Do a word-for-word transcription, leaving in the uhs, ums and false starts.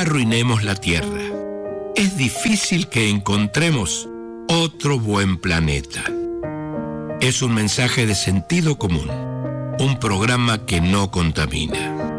arruinemos la Tierra. Es difícil que encontremos otro buen planeta. Es un mensaje de sentido común, un programa que no contamina.